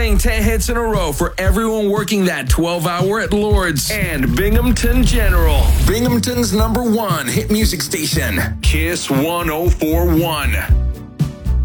playing 10 hits in a row for everyone working that 12-hour at Lord's and Binghamton General. Binghamton's #1 hit music station. Kiss 1041.